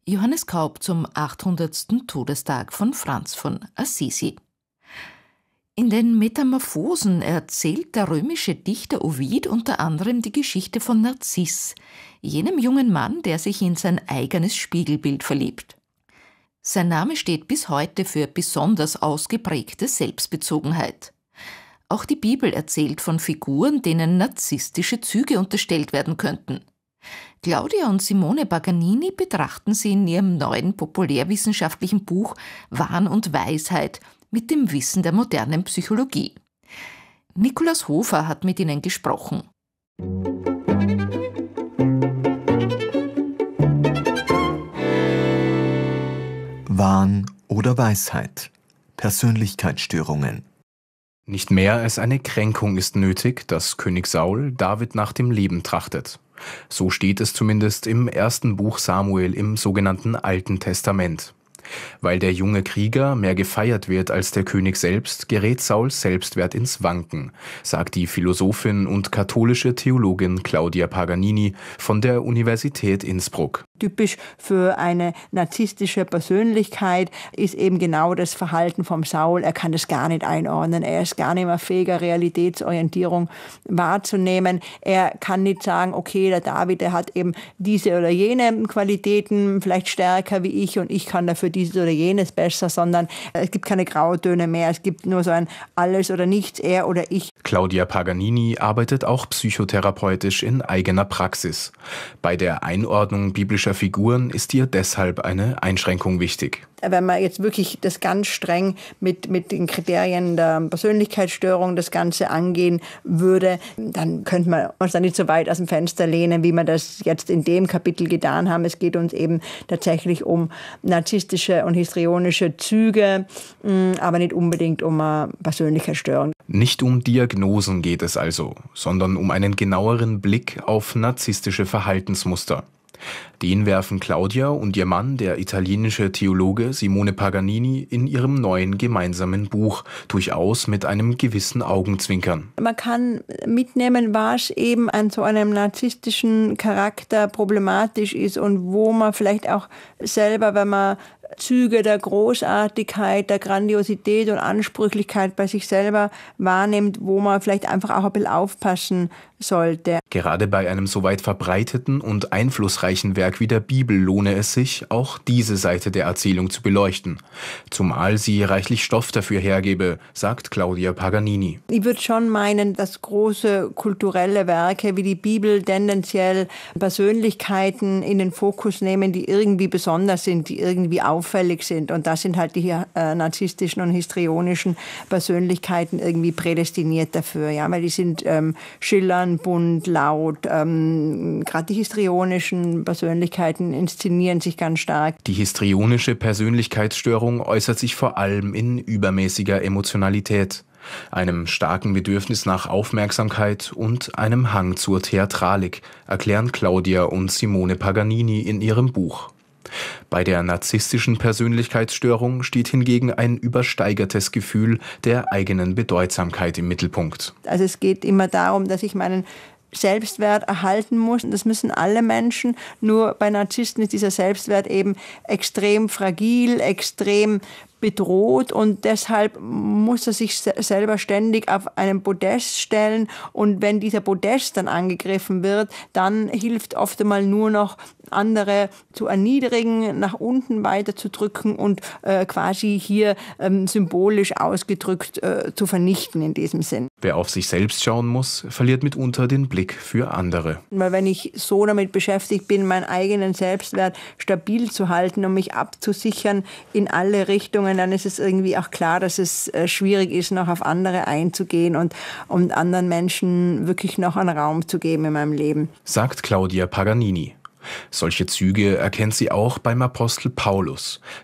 Johannes Kaup zum 800. Todestag von Franz von Assisi. In den Metamorphosen erzählt der römische Dichter Ovid unter anderem die Geschichte von Narziss, jenem jungen Mann, der sich in sein eigenes Spiegelbild verliebt. Sein Name steht bis heute für besonders ausgeprägte Selbstbezogenheit. Auch die Bibel erzählt von Figuren, denen narzisstische Züge unterstellt werden könnten. Claudia und Simone Paganini betrachten sie in ihrem neuen populärwissenschaftlichen Buch Wahn und Weisheit mit dem Wissen der modernen Psychologie. Nikolaus Hofer hat mit ihnen gesprochen. Wahn oder Weisheit? Persönlichkeitsstörungen. Nicht mehr als eine Kränkung ist nötig, dass König Saul David nach dem Leben trachtet. So steht es zumindest im ersten Buch Samuel im sogenannten Alten Testament. Weil der junge Krieger mehr gefeiert wird als der König selbst, gerät Sauls Selbstwert ins Wanken, sagt die Philosophin und katholische Theologin Claudia Paganini von der Universität Innsbruck. Typisch für eine narzisstische Persönlichkeit ist eben genau das Verhalten vom Saul. Er kann das gar nicht einordnen. Er ist gar nicht mehr fähiger, Realitätsorientierung wahrzunehmen. Er kann nicht sagen, okay, der David, der hat eben diese oder jene Qualitäten vielleicht stärker wie ich und ich kann dafür dieses oder jenes besser, sondern es gibt keine Grautöne mehr. Es gibt nur so ein Alles oder Nichts, er oder ich. Claudia Paganini arbeitet auch psychotherapeutisch in eigener Praxis. Bei der Einordnung biblischer Figuren ist ihr deshalb eine Einschränkung wichtig. Wenn man jetzt wirklich das ganz streng mit den Kriterien der Persönlichkeitsstörung das Ganze angehen würde, dann könnte man uns da nicht so weit aus dem Fenster lehnen, wie wir das jetzt in dem Kapitel getan haben. Es geht uns eben tatsächlich um narzisstische und histrionische Züge, aber nicht unbedingt um eine Persönlichkeitsstörung. Nicht um Diagnosen geht es also, sondern um einen genaueren Blick auf narzisstische Verhaltensmuster. Den werfen Claudia und ihr Mann, der italienische Theologe Simone Paganini, in ihrem neuen gemeinsamen Buch durchaus mit einem gewissen Augenzwinkern. Man kann mitnehmen, was eben an so einem narzisstischen Charakter problematisch ist und wo man vielleicht auch selber, wenn man Züge der Großartigkeit, der Grandiosität und Ansprüchlichkeit bei sich selber wahrnimmt, wo man vielleicht einfach auch ein bisschen aufpassen sollte. Gerade bei einem so weit verbreiteten und einflussreichen Werk wie der Bibel lohne es sich, auch diese Seite der Erzählung zu beleuchten. Zumal sie reichlich Stoff dafür hergebe, sagt Claudia Paganini. Ich würde schon meinen, dass große kulturelle Werke wie die Bibel tendenziell Persönlichkeiten in den Fokus nehmen, die irgendwie besonders sind, die irgendwie auffällig sind. Und das sind halt die narzisstischen und histrionischen Persönlichkeiten irgendwie prädestiniert dafür. Ja? Weil die sind schillern, bunt, laut. Gerade die histrionischen Persönlichkeiten inszenieren sich ganz stark. Die histrionische Persönlichkeitsstörung äußert sich vor allem in übermäßiger Emotionalität, einem starken Bedürfnis nach Aufmerksamkeit und einem Hang zur Theatralik, erklären Claudia und Simone Paganini in ihrem Buch. Bei der narzisstischen Persönlichkeitsstörung steht hingegen ein übersteigertes Gefühl der eigenen Bedeutsamkeit im Mittelpunkt. Also es geht immer darum, dass ich meinen Selbstwert erhalten muss. Das müssen alle Menschen. Nur bei Narzissten ist dieser Selbstwert eben extrem fragil, extrem bedroht und deshalb muss er sich selber ständig auf einen Podest stellen und wenn dieser Podest dann angegriffen wird, dann hilft oft einmal nur noch andere zu erniedrigen, nach unten weiterzudrücken und quasi hier symbolisch ausgedrückt zu vernichten in diesem Sinn. Wer auf sich selbst schauen muss, verliert mitunter den Blick für andere. Weil wenn ich so damit beschäftigt bin, meinen eigenen Selbstwert stabil zu halten und mich abzusichern in alle Richtungen, dann ist es irgendwie auch klar, dass es schwierig ist, noch auf andere einzugehen und anderen Menschen wirklich noch einen Raum zu geben in meinem Leben. Sagt Claudia Paganini. Solche Züge erkennt sie auch beim Apostel Paulus.